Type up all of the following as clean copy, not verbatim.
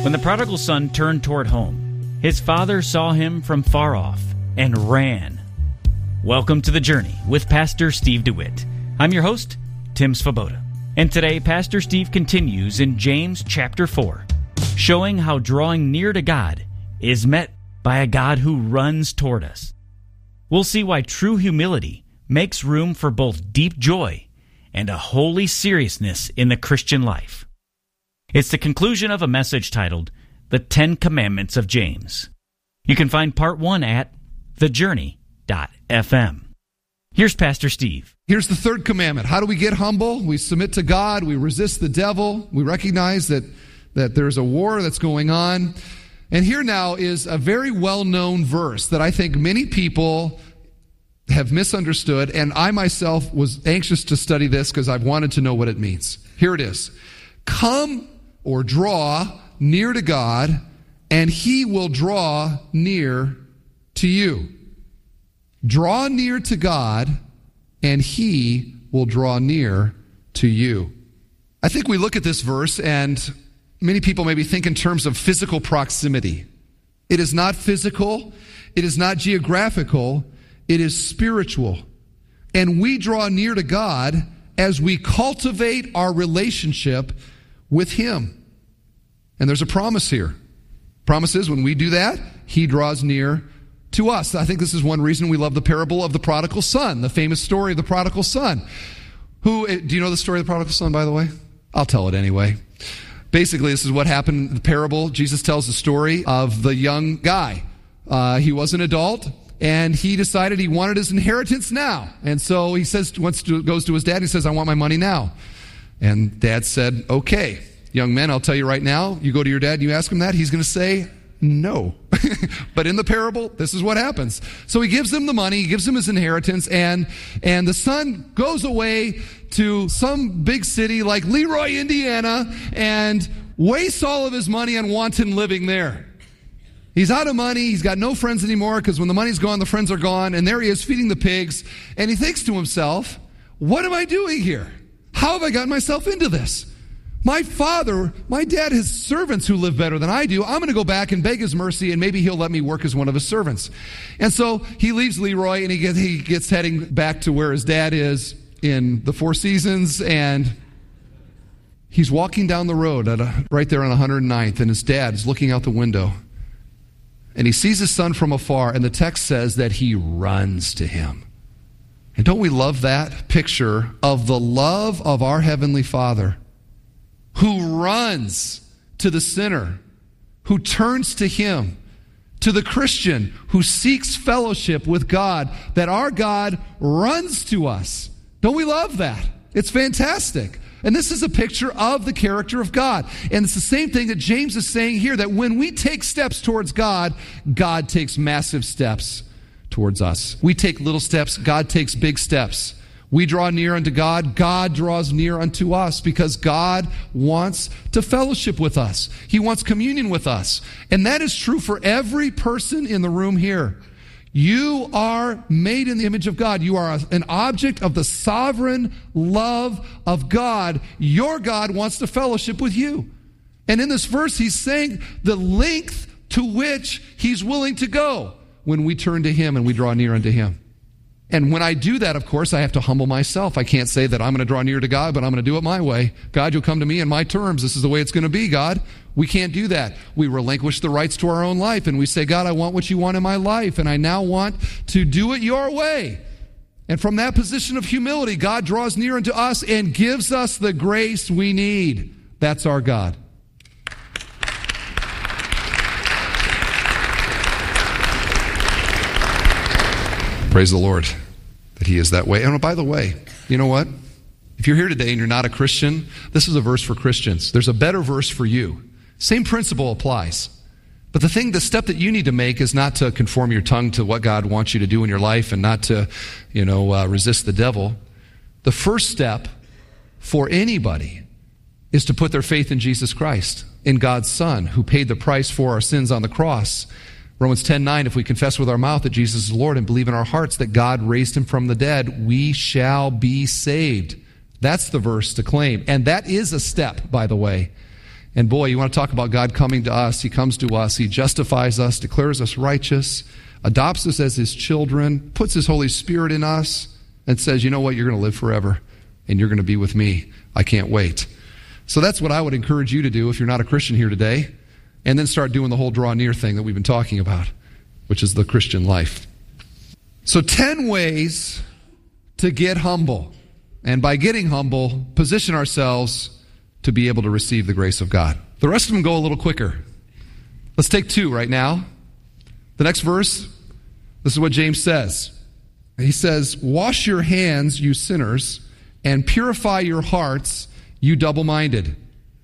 When the prodigal son turned toward home, his father saw him from far off and ran. Welcome to The Journey with Pastor Steve DeWitt. I'm your host, Tim Svoboda. And today, Pastor Steve continues in James chapter 4, showing how drawing near to God is met by a God who runs toward us. We'll see why true humility makes room for both deep joy and a holy seriousness in the Christian life. It's the conclusion of a message titled, The 10 Commandments of James. You can find part 1 at thejourney.fm. Here's Pastor Steve. Here's the third commandment. How do we get humble? We submit to God. We resist the devil. We recognize that there's a war that's going on. And here now is a very well-known verse that I think many people have misunderstood, and I myself was anxious to study this because I've wanted to know what it means. Here it is. Come or draw near to God, and He will draw near to you. Draw near to God, and He will draw near to you. I think we look at this verse, and many people maybe think in terms of physical proximity. It is not physical. It is not geographical. It is spiritual. And we draw near to God as we cultivate our relationship with Him. And there's a promise here. Promise is when we do that, He draws near to us. I think this is one reason we love the parable of the prodigal son, the famous story of the prodigal son. Do you know the story of the prodigal son, by the way? I'll tell it anyway. Basically, this is what happened in the parable. Jesus tells the story of the young guy. He was an adult, and he decided he wanted his inheritance now. And so he goes to his dad, and he says, I want my money now. And dad said, okay, young man, I'll tell you right now, you go to your dad and you ask him that, he's going to say no. But in the parable, this is what happens. So he gives him the money, he gives him his inheritance, and the son goes away to some big city like Leroy, Indiana, and wastes all of his money on wanton living there. He's out of money, he's got no friends anymore, because when the money's gone, the friends are gone, and there he is feeding the pigs, and he thinks to himself, what am I doing here? How have I gotten myself into this? My dad has servants who live better than I do. I'm going to go back and beg his mercy, and maybe he'll let me work as one of his servants. And so he leaves Leroy, and he gets heading back to where his dad is in the Four Seasons, and he's walking down the road right there on 109th, and his dad's looking out the window. And he sees his son from afar, and the text says that he runs to him. And don't we love that picture of the love of our Heavenly Father, who runs to the sinner, who turns to Him, to the Christian who seeks fellowship with God, that our God runs to us. Don't we love that? It's fantastic. And this is a picture of the character of God. And it's the same thing that James is saying here, that when we take steps towards God, God takes massive steps towards us. We take little steps, God takes big steps. We draw near unto God, God draws near unto us, because God wants to fellowship with us. He wants communion with us. And that is true for every person in the room here. You are made in the image of God. You are an object of the sovereign love of God. Your God wants to fellowship with you. And in this verse, he's saying the length to which He's willing to go when we turn to Him and we draw near unto Him. And when I do that, of course, I have to humble myself. I can't say that I'm going to draw near to God, but I'm going to do it my way. God, you'll come to me in my terms. This is the way it's going to be, God. We can't do that. We relinquish the rights to our own life, and we say, God, I want what you want in my life, and I now want to do it your way. And from that position of humility, God draws near unto us and gives us the grace we need. That's our God. Praise the Lord that He is that way. And by the way, you know what? If you're here today and you're not a Christian, this is a verse for Christians. There's a better verse for you. Same principle applies. But the step that you need to make is not to conform your tongue to what God wants you to do in your life, and not to, resist the devil. The first step for anybody is to put their faith in Jesus Christ, in God's Son, who paid the price for our sins on the cross. Romans 10:9, if we confess with our mouth that Jesus is Lord and believe in our hearts that God raised Him from the dead, we shall be saved. That's the verse to claim. And that is a step, by the way. And boy, you want to talk about God coming to us. He comes to us. He justifies us, declares us righteous, adopts us as his children, puts his Holy Spirit in us, and says, you know what, you're going to live forever, and you're going to be with me. I can't wait. So that's what I would encourage you to do if you're not a Christian here today, and then start doing the whole draw near thing that we've been talking about, which is the Christian life. So 10 ways to get humble. And by getting humble, position ourselves to be able to receive the grace of God. The rest of them go a little quicker. Let's take 2 right now. The next verse, this is what James says. He says, wash your hands, you sinners, and purify your hearts, you double-minded.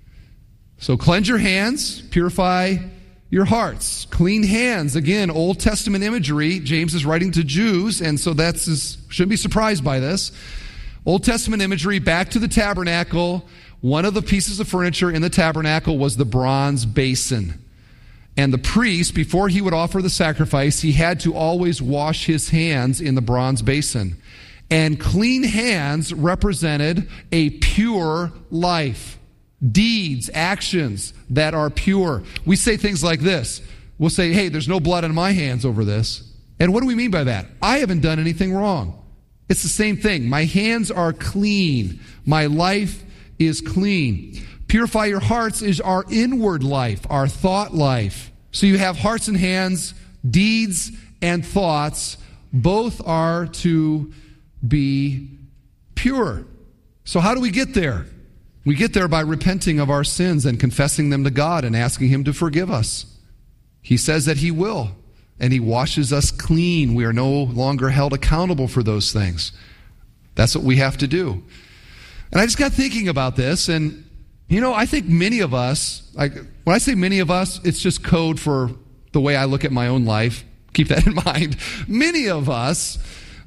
So cleanse your hands, purify your hearts. Clean hands. Again, Old Testament imagery. James is writing to Jews, and so shouldn't be surprised by this. Old Testament imagery, back to the tabernacle. One of the pieces of furniture in the tabernacle was the bronze basin. And the priest, before he would offer the sacrifice, he had to always wash his hands in the bronze basin. And clean hands represented a pure life. Deeds, actions that are pure. We say things like this. We'll say, hey, there's no blood on my hands over this. And what do we mean by that? I haven't done anything wrong. It's the same thing. My hands are clean. My life is clean. Purify your hearts is our inward life, our thought life. So you have hearts and hands, deeds and thoughts. Both are to be pure. So how do we get there? We get there by repenting of our sins and confessing them to God and asking him to forgive us. He says that he will, and he washes us clean. We are no longer held accountable for those things. That's what we have to do. And I just got thinking about this, and I think many of us, when I say many of us, it's just code for the way I look at my own life. Keep that in mind. Many of us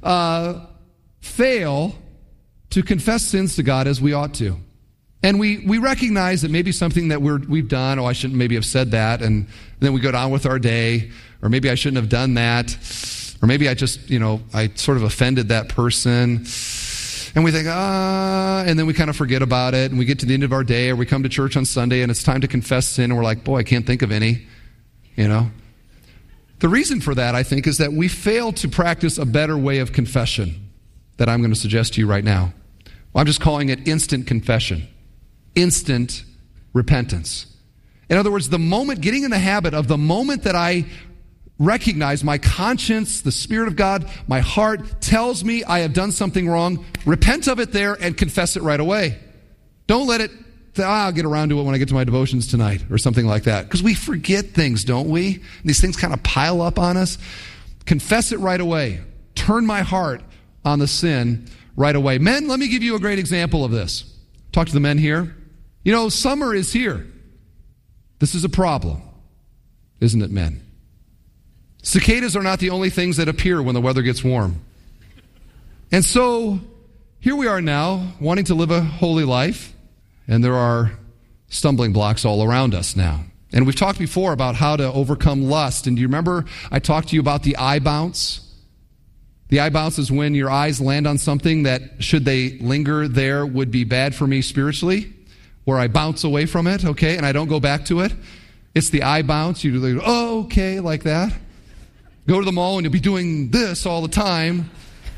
fail to confess sins to God as we ought to. And we recognize that maybe something that we've done, I shouldn't maybe have said that, and then we go down with our day, or maybe I shouldn't have done that, or maybe I just, I sort of offended that person, and we think, and then we kind of forget about it, and we get to the end of our day, or we come to church on Sunday, and it's time to confess sin, and we're like, boy, I can't think of any, The reason for that, I think, is that we fail to practice a better way of confession that I'm going to suggest to you right now. Well, I'm just calling it instant confession. Instant repentance. In other words, getting in the habit of the moment that I recognize my conscience, the Spirit of God, my heart tells me I have done something wrong, repent of it there and confess it right away. Don't let it, I'll get around to it when I get to my devotions tonight or something like that. Because we forget things, don't we? And these things kind of pile up on us. Confess it right away. Turn my heart on the sin right away. Men, let me give you a great example of this. Talk to the men here. Summer is here. This is a problem, isn't it, men? Cicadas are not the only things that appear when the weather gets warm. And so, here we are now, wanting to live a holy life, and there are stumbling blocks all around us now. And we've talked before about how to overcome lust. And do you remember I talked to you about the eye bounce? The eye bounce is when your eyes land on something that, should they linger there, would be bad for me spiritually, where I bounce away from it, okay, and I don't go back to it. It's the eye bounce. You do, okay, like that. Go to the mall and you'll be doing this all the time.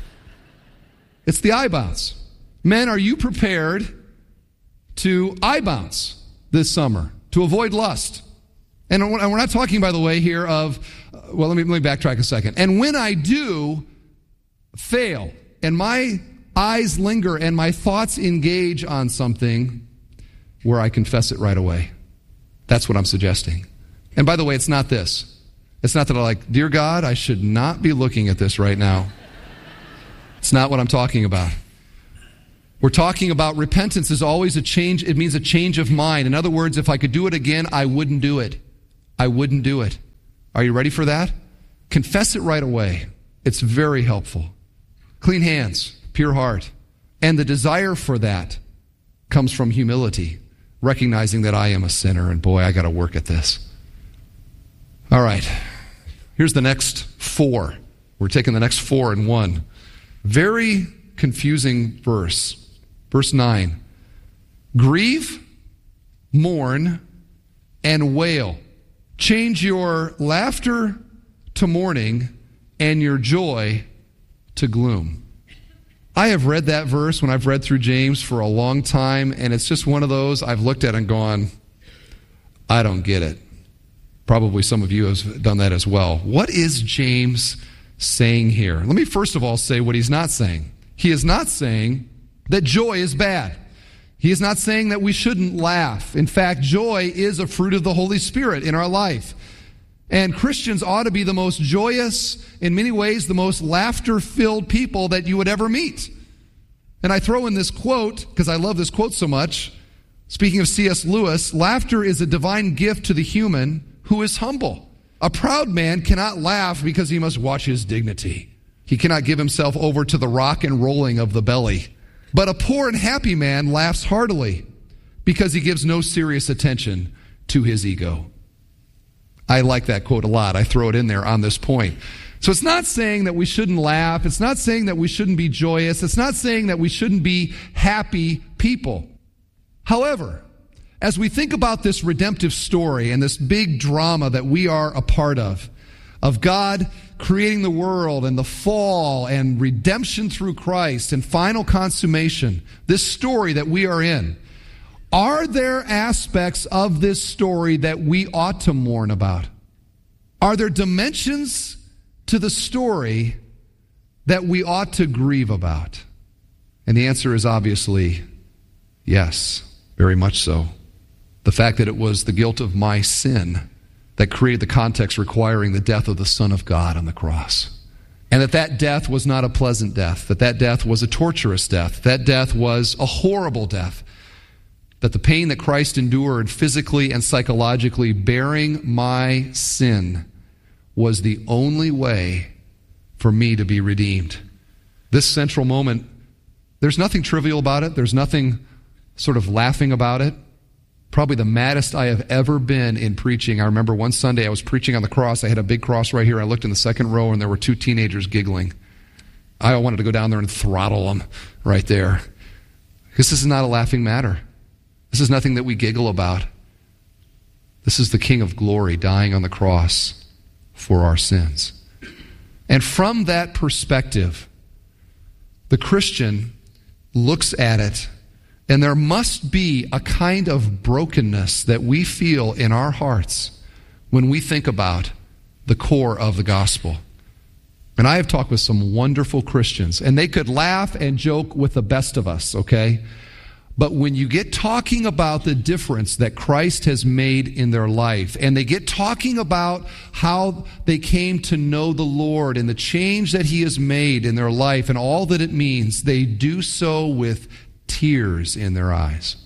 It's the eye bounce. Men, are you prepared to eye bounce this summer to avoid lust? And we're not talking, by the way, here of, let me backtrack a second. And when I do fail, and my eyes linger, and my thoughts engage on something where I confess it right away. That's what I'm suggesting. And by the way, it's not this. It's not that I'm like, dear God, I should not be looking at this right now. It's not what I'm talking about. We're talking about repentance is always a change. It means a change of mind. In other words, if I could do it again, I wouldn't do it. I wouldn't do it. Are you ready for that? Confess it right away. It's very helpful. Clean hands, pure heart. And the desire for that comes from humility, recognizing that I am a sinner, and boy, I got to work at this. All right. Here's the next 4. We're taking the next 4 in one. Very confusing verse. Verse 9. Grieve, mourn, and wail. Change your laughter to mourning and your joy to gloom. I have read that verse when I've read through James for a long time, and it's just one of those I've looked at and gone, I don't get it. Probably some of you have done that as well. What is James saying here? Let me first of all say what he's not saying. He is not saying that joy is bad. He is not saying that we shouldn't laugh. In fact, joy is a fruit of the Holy Spirit in our life. And Christians ought to be the most joyous, in many ways, the most laughter-filled people that you would ever meet. And I throw in this quote, because I love this quote so much. Speaking of C.S. Lewis, laughter is a divine gift to the human who is humble. A proud man cannot laugh because he must watch his dignity. He cannot give himself over to the rock and rolling of the belly. But a poor and happy man laughs heartily because he gives no serious attention to his ego. I like that quote a lot. I throw it in there on this point. So it's not saying that we shouldn't laugh. It's not saying that we shouldn't be joyous. It's not saying that we shouldn't be happy people. However, as we think about this redemptive story and this big drama that we are a part of God creating the world and the fall and redemption through Christ and final consummation, this story that we are in, are there aspects of this story that we ought to mourn about? Are there dimensions to the story that we ought to grieve about? And the answer is obviously yes, very much so. The fact that it was the guilt of my sin that created the context requiring the death of the Son of God on the cross. And that death was not a pleasant death, that death was a torturous death, that death was a horrible death, that the pain that Christ endured physically and psychologically bearing my sin was the only way for me to be redeemed. This central moment, there's nothing trivial about it. There's nothing sort of laughing about it. Probably the maddest I have ever been in preaching. I remember one Sunday I was preaching on the cross. I had a big cross right here. I looked in the second row and there were two teenagers giggling. I wanted to go down there and throttle them right there. Because this is not a laughing matter. This is nothing that we giggle about. This is the King of Glory dying on the cross for our sins. And from that perspective, the Christian looks at it, and there must be a kind of brokenness that we feel in our hearts when we think about the core of the gospel. And I have talked with some wonderful Christians, and they could laugh and joke with the best of us, okay? But when you get talking about the difference that Christ has made in their life, and they get talking about how they came to know the Lord and the change that He has made in their life and all that it means, they do so with tears in their eyes.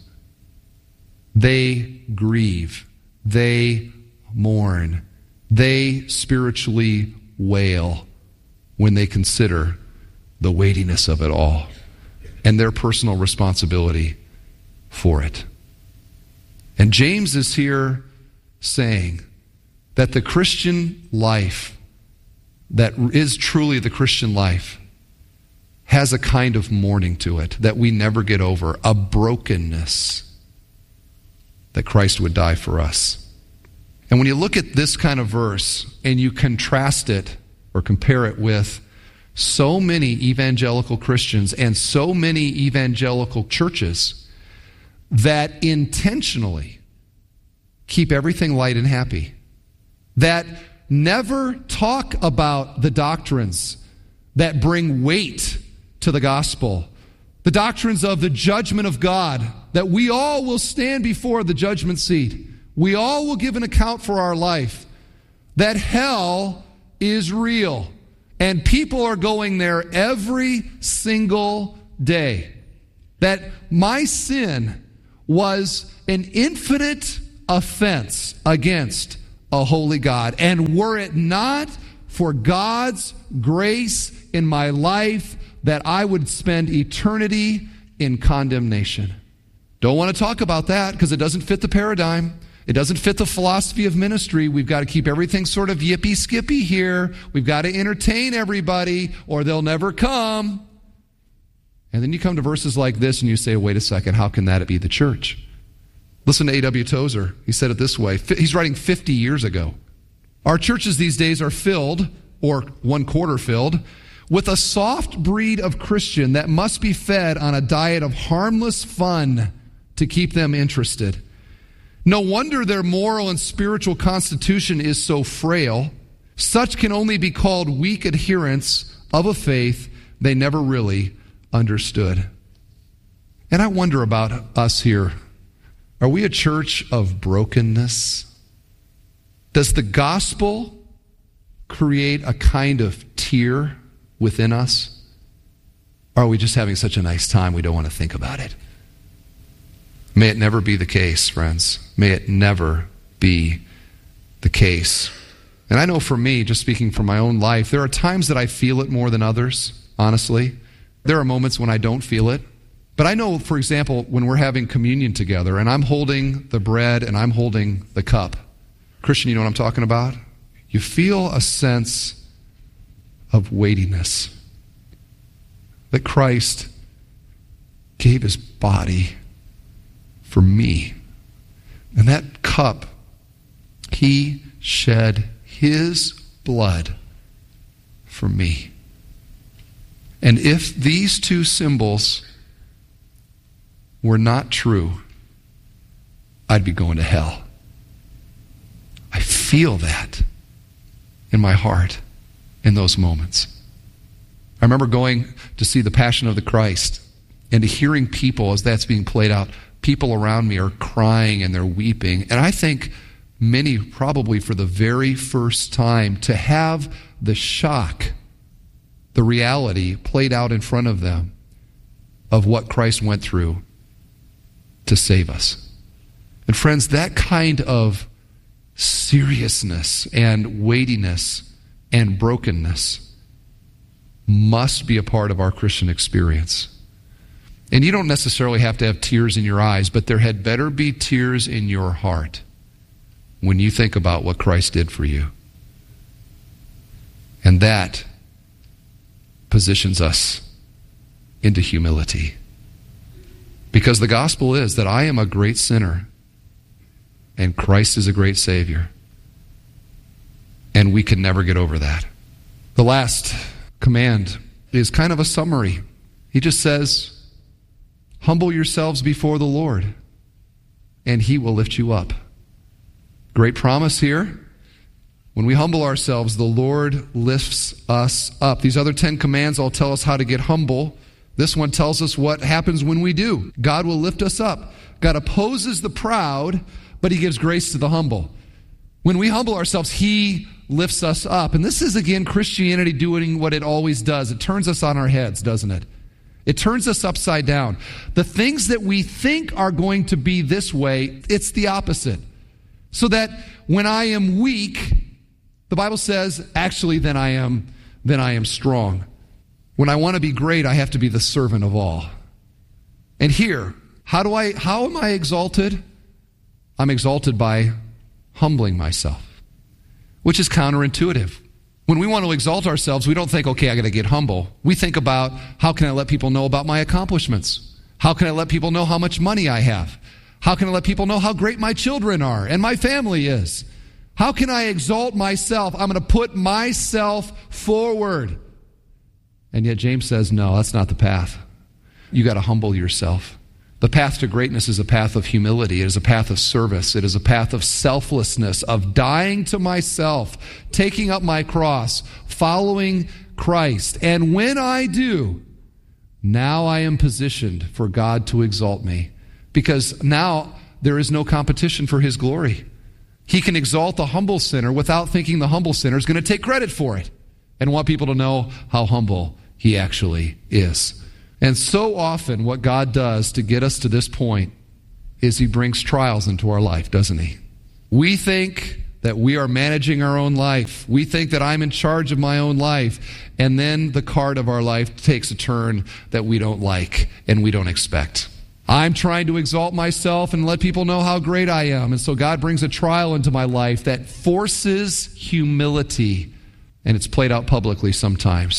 They grieve. They mourn. They spiritually wail when they consider the weightiness of it all and their personal responsibility for it. And James is here saying that the Christian life, that is truly the Christian life, has a kind of mourning to it that we never get over, a brokenness that Christ would die for us. And when you look at this kind of verse and you contrast it or compare it with so many evangelical Christians and so many evangelical churches that intentionally keep everything light and happy, that never talk about the doctrines that bring weight to the gospel, the doctrines of the judgment of God, that we all will stand before the judgment seat. We all will give an account for our life, that hell is real, and people are going there every single day, that my sin was an infinite offense against a holy God, and were it not for God's grace in my life, that I would spend eternity in condemnation. Don't want to talk about that because it doesn't fit the paradigm. It doesn't fit the philosophy of ministry. We've got to keep everything sort of yippee-skippy here. We've got to entertain everybody or they'll never come. And then you come to verses like this and you say, wait a second, how can that be the church? Listen to A.W. Tozer. He said it this way. He's writing 50 years ago. Our churches these days are filled, or 1/4 filled, with a soft breed of Christian that must be fed on a diet of harmless fun to keep them interested. No wonder their moral and spiritual constitution is so frail. Such can only be called weak adherents of a faith they never really understood. And I wonder about us here. Are we a church of brokenness? Does the gospel create a kind of tear within us? Or are we just having such a nice time we don't want to think about it? May it never be the case, friends. May it never be the case. And I know for me, just speaking from my own life, there are times that I feel it more than others, honestly. There are moments when I don't feel it. But I know, for example, when we're having communion together and I'm holding the bread and I'm holding the cup. Christian, you know what I'm talking about? You feel a sense of weightiness. That Christ gave his body for me. And that cup, he shed his blood for me. And if these two symbols were not true, I'd be going to hell. I feel that in my heart in those moments. I remember going to see The Passion of the Christ and hearing people, as that's being played out, people around me are crying and they're weeping. And I think many probably for the very first time to have the shock, the reality played out in front of them of what Christ went through to save us. And friends, that kind of seriousness and weightiness and brokenness must be a part of our Christian experience. And you don't necessarily have to have tears in your eyes, but there had better be tears in your heart when you think about what Christ did for you. And that positions us into humility. Because the gospel is that I am a great sinner and Christ is a great Savior. And we can never get over that. The last command is kind of a summary. He just says, humble yourselves before the Lord, and he will lift you up. Great promise here. When we humble ourselves, the Lord lifts us up. These other 10 commands all tell us how to get humble. This one tells us what happens when we do. God will lift us up. God opposes the proud, but he gives grace to the humble. When we humble ourselves, he lifts us up. And this is, again, Christianity doing what it always does. It turns us on our heads, doesn't it? It turns us upside down. The things that we think are going to be this way, it's the opposite. So that when I am weak, the Bible says, actually, then I am strong. When I want to be great, I have to be the servant of all. And here, how am I exalted? I'm exalted by humbling myself, which is counterintuitive. When we want to exalt ourselves, we don't think, okay, I got to get humble. We think about, how can I let people know about my accomplishments? How can I let people know how much money I have? How can I let people know how great my children are and my family is? How can I exalt myself? I'm going to put myself forward. And yet James says, no, that's not the path. You got to humble yourself. The path to greatness is a path of humility. It is a path of service. It is a path of selflessness, of dying to myself, taking up my cross, following Christ. And when I do, now I am positioned for God to exalt me, because now there is no competition for his glory. He can exalt the humble sinner without thinking the humble sinner is going to take credit for it and want people to know how humble he actually is. And so often what God does to get us to this point is he brings trials into our life, doesn't he? We think that we are managing our own life. We think that I'm in charge of my own life. And then the card of our life takes a turn that we don't like and we don't expect. I'm trying to exalt myself and let people know how great I am. And so God brings a trial into my life that forces humility. And it's played out publicly sometimes.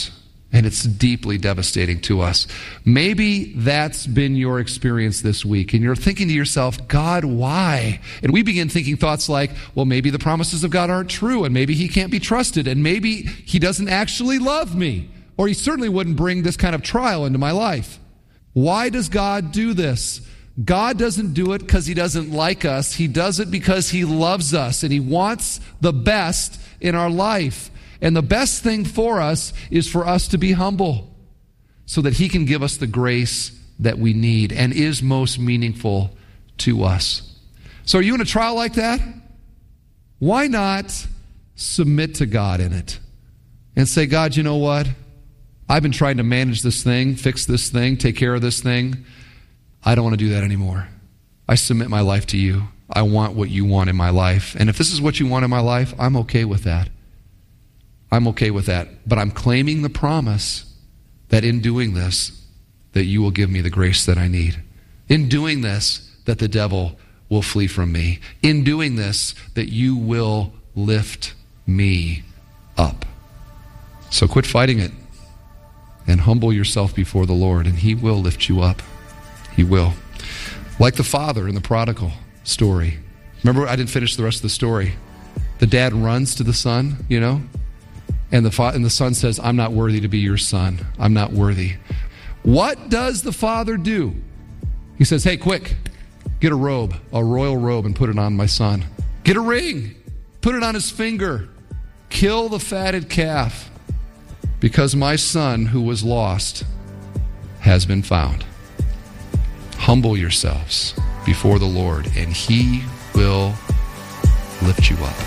And it's deeply devastating to us. Maybe that's been your experience this week, and you're thinking to yourself, God, why? And we begin thinking thoughts like, well, maybe the promises of God aren't true, and maybe he can't be trusted, and maybe he doesn't actually love me, or he certainly wouldn't bring this kind of trial into my life. Why does God do this? God doesn't do it because he doesn't like us. He does it because he loves us, and he wants the best in our life. And the best thing for us is for us to be humble so that he can give us the grace that we need and is most meaningful to us. So are you in a trial like that? Why not submit to God in it and say, God, you know what? I've been trying to manage this thing, fix this thing, take care of this thing. I don't want to do that anymore. I submit my life to you. I want what you want in my life. And if this is what you want in my life, I'm okay with that. I'm okay with that. But I'm claiming the promise that in doing this, that you will give me the grace that I need. In doing this, that the devil will flee from me. In doing this, that you will lift me up. So quit fighting it and humble yourself before the Lord, and he will lift you up. He will. Like the father in the prodigal story. Remember, I didn't finish the rest of the story. The dad runs to the son, and the son says, I'm not worthy to be your son. I'm not worthy. What does the father do? He says, hey, quick, get a robe, a royal robe, and put it on my son. Get a ring, put it on his finger. Kill the fatted calf, because my son who was lost has been found. Humble yourselves before the Lord, and he will lift you up.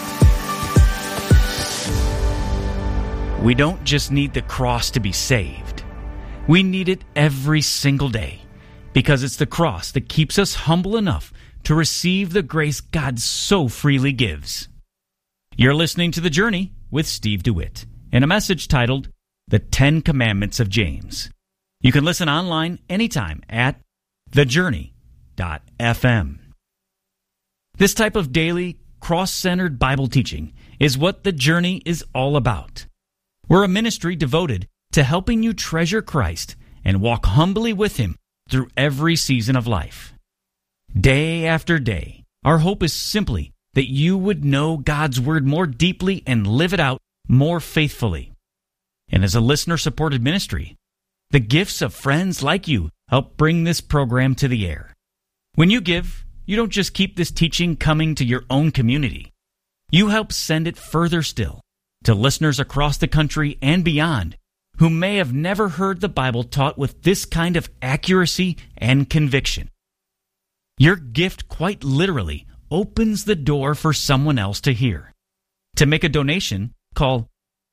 We don't just need the cross to be saved. We need it every single day, because it's the cross that keeps us humble enough to receive the grace God so freely gives. You're listening to The Journey with Steve DeWitt, and a message titled, The 10 Commandments of James. You can listen online anytime at thejourney.fm. This type of daily, cross-centered Bible teaching is what The Journey is all about. We're a ministry devoted to helping you treasure Christ and walk humbly with him through every season of life. Day after day, our hope is simply that you would know God's Word more deeply and live it out more faithfully. And as a listener-supported ministry, the gifts of friends like you help bring this program to the air. When you give, you don't just keep this teaching coming to your own community. You help send it further still to listeners across the country and beyond who may have never heard the Bible taught with this kind of accuracy and conviction. Your gift quite literally opens the door for someone else to hear. To make a donation, call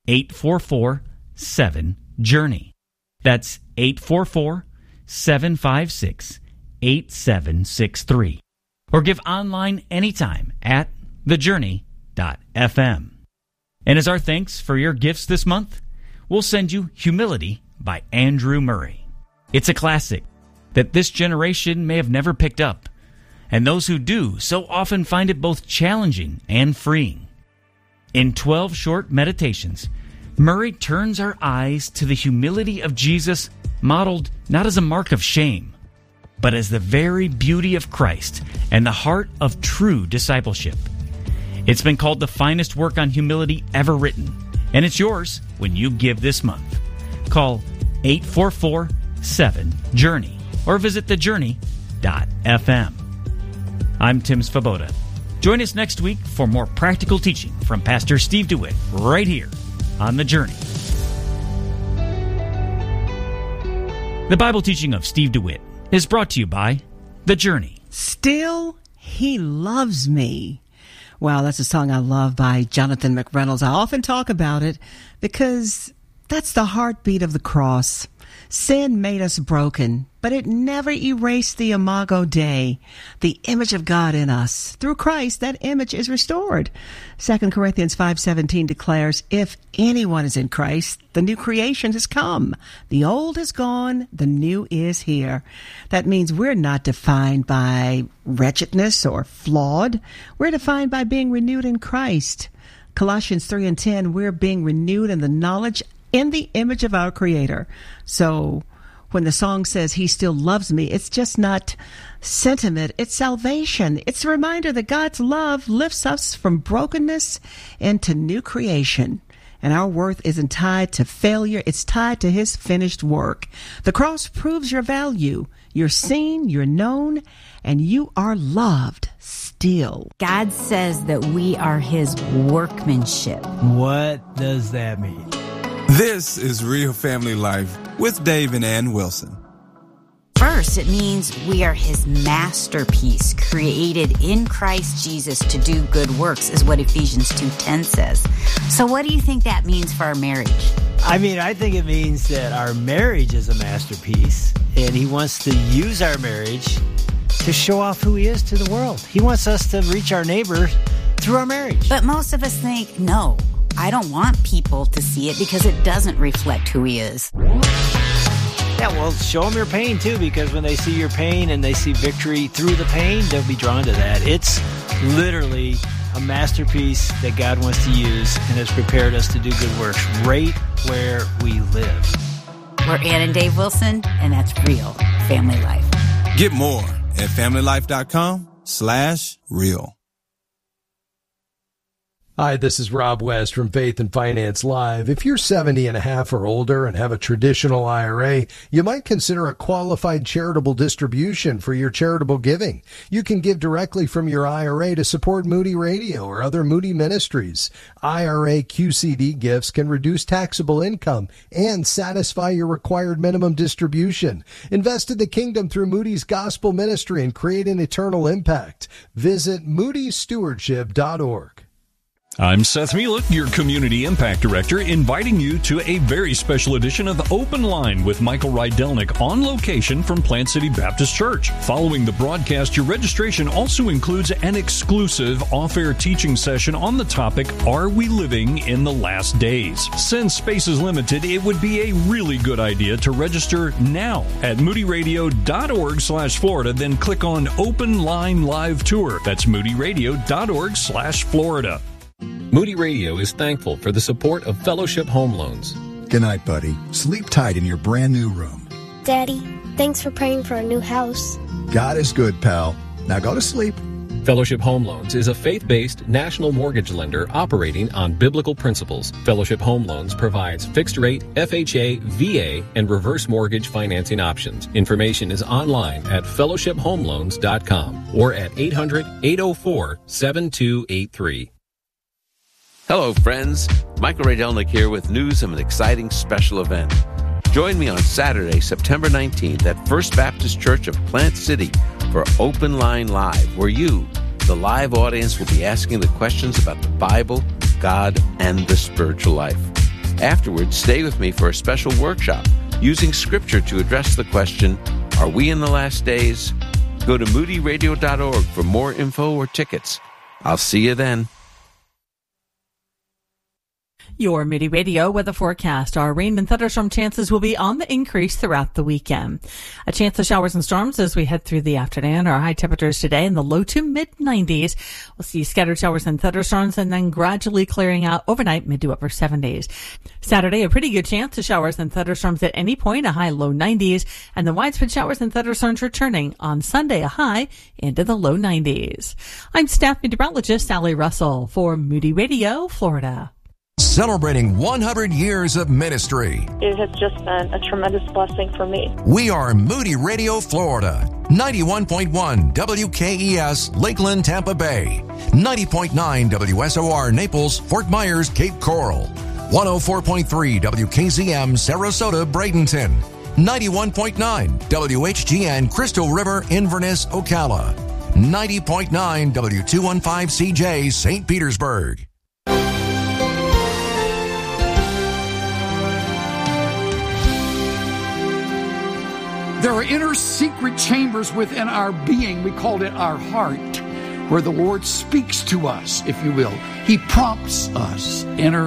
844-7-JOURNEY. That's 844-756-8763. Or give online anytime at thejourney.fm. And as our thanks for your gifts this month, we'll send you Humility by Andrew Murray. It's a classic that this generation may have never picked up, and those who do so often find it both challenging and freeing. In 12 short meditations, Murray turns our eyes to the humility of Jesus, modeled not as a mark of shame, but as the very beauty of Christ and the heart of true discipleship. It's been called the finest work on humility ever written, and it's yours when you give this month. Call 844-7-JOURNEY or visit thejourney.fm. I'm Tim Svoboda. Join us next week for more practical teaching from Pastor Steve DeWitt right here on The Journey. The Bible teaching of Steve DeWitt is brought to you by The Journey. Still, He Loves Me. Wow, that's a song I love by Jonathan McReynolds. I often talk about it because that's the heartbeat of the cross. Sin made us broken, but it never erased the Imago Dei, the image of God in us. Through Christ, that image is restored. 2 Corinthians 5:17 declares, if anyone is in Christ, the new creation has come. The old is gone, the new is here. That means we're not defined by wretchedness or flawed. We're defined by being renewed in Christ. Colossians 3:10, we're being renewed in the knowledge in the image of our Creator. So when the song says He still loves me, it's just not sentiment, it's salvation. It's a reminder that God's love lifts us from brokenness into new creation. And our worth isn't tied to failure, it's tied to His finished work. The cross proves your value. You're seen, you're known, and you are loved still. God says that we are His workmanship. What does that mean? This is Real Family Life with Dave and Ann Wilson. First, it means we are His masterpiece, created in Christ Jesus to do good works, is what Ephesians 2:10 says. So what do you think that means for our marriage? I think it means that our marriage is a masterpiece, and He wants to use our marriage to show off who He is to the world. He wants us to reach our neighbor through our marriage. But most of us think, no, I don't want people to see it because it doesn't reflect who He is. Yeah, well, show them your pain, too, because when they see your pain and they see victory through the pain, they'll be drawn to that. It's literally a masterpiece that God wants to use and has prepared us to do good works right where we live. We're Ann and Dave Wilson, and that's Real Family Life. Get more at familylife.com/real. Hi, this is Rob West from Faith and Finance Live. If you're 70 and a half or older and have a traditional IRA, you might consider a qualified charitable distribution for your charitable giving. You can give directly from your IRA to support Moody Radio or other Moody ministries. IRA QCD gifts can reduce taxable income and satisfy your required minimum distribution. Invest in the kingdom through Moody's Gospel Ministry and create an eternal impact. Visit moodystewardship.org. I'm Seth Mielek, your Community Impact Director, inviting you to a very special edition of Open Line with Michael Rydelnik on location from Plant City Baptist Church. Following the broadcast, your registration also includes an exclusive off-air teaching session on the topic, Are We Living in the Last Days? Since space is limited, it would be a really good idea to register now at moodyradio.org/Florida, then click on Open Line Live Tour. That's moodyradio.org/Florida. Moody Radio is thankful for the support of Fellowship Home Loans. Good night, buddy. Sleep tight in your brand new room. Daddy, thanks for praying for a new house. God is good, pal. Now go to sleep. Fellowship Home Loans is a faith-based national mortgage lender operating on biblical principles. Fellowship Home Loans provides fixed-rate, FHA, VA, and reverse mortgage financing options. Information is online at fellowshiphomeloans.com or at 800-804-7283. Hello, friends. Michael Rydelnik here with news of an exciting special event. Join me on Saturday, September 19th at First Baptist Church of Plant City for Open Line Live, where you, the live audience, will be asking the questions about the Bible, God, and the spiritual life. Afterwards, stay with me for a special workshop using Scripture to address the question, Are we in the last days? Go to moodyradio.org for more info or tickets. I'll see you then. Your Moody Radio weather forecast. Our rain and thunderstorm chances will be on the increase throughout the weekend. A chance of showers and storms as we head through the afternoon. Our high temperatures today in the low to mid-90s. We'll see scattered showers and thunderstorms and then gradually clearing out overnight, mid to upper 70s. Saturday, a pretty good chance of showers and thunderstorms at any point, a high low 90s. And the widespread showers and thunderstorms returning on Sunday, a high into the low 90s. I'm staff meteorologist Sally Russell for Moody Radio, Florida. Celebrating 100 years of ministry. It has just been a tremendous blessing for me. We are Moody Radio, Florida. 91.1 WKES, Lakeland, Tampa Bay. 90.9 WSOR, Naples, Fort Myers, Cape Coral. 104.3 WKZM, Sarasota, Bradenton. 91.9 WHGN, Crystal River, Inverness, Ocala. 90.9 W215CJ, St. Petersburg. There are inner secret chambers within our being. We call it our heart, where the Lord speaks to us, if you will. He prompts us. Inner